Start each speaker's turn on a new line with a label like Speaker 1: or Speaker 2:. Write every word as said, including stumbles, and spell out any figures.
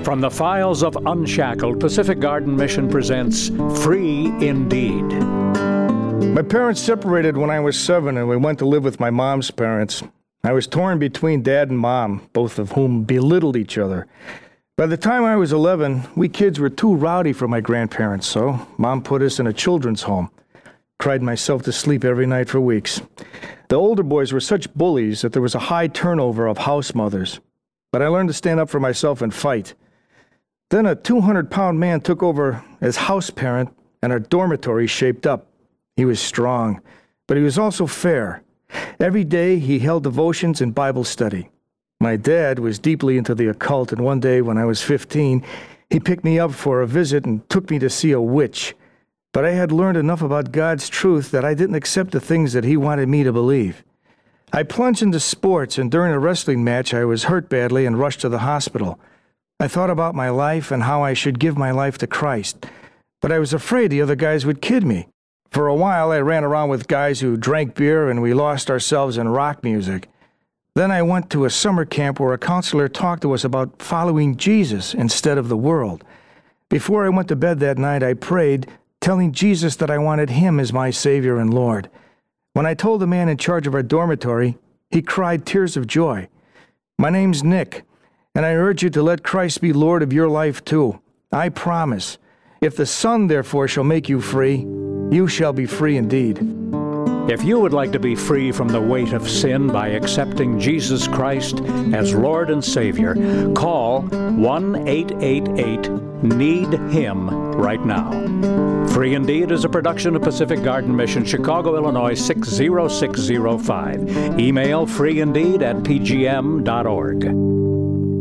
Speaker 1: From the files of Unshackled, Pacific Garden Mission presents Free Indeed.
Speaker 2: My parents separated when I was seven, and we went to live with my mom's parents. I was torn between Dad and Mom, both of whom belittled each other. By the time I was eleven, we kids were too rowdy for my grandparents, so Mom put us in a children's home. Cried myself to sleep every night for weeks. The older boys were such bullies that there was a high turnover of house mothers. But I learned to stand up for myself and fight. Then a two hundred pound man took over as house parent, and our dormitory shaped up. He was strong, but he was also fair. Every day he held devotions and Bible study. My dad was deeply into the occult, and one day when I was fifteen, he picked me up for a visit and took me to see a witch. But I had learned enough about God's truth that I didn't accept the things that he wanted me to believe. I plunged into sports, and during a wrestling match, I was hurt badly and rushed to the hospital. I thought about my life and how I should give my life to Christ, but I was afraid the other guys would kid me. For a while, I ran around with guys who drank beer, and we lost ourselves in rock music. Then I went to a summer camp where a counselor talked to us about following Jesus instead of the world. Before I went to bed that night, I prayed, telling Jesus that I wanted him as my Savior and Lord. When I told the man in charge of our dormitory, he cried tears of joy. My name's Nick, and I urge you to let Christ be Lord of your life too. I promise. If the Son, therefore, shall make you free, you shall be free indeed.
Speaker 1: If you would like to be free from the weight of sin by accepting Jesus Christ as Lord and Savior, call one eight eight eight need him right now. Free Indeed is a production of Pacific Garden Mission, Chicago, Illinois six zero six zero five. Email freeindeed at p g m dot org.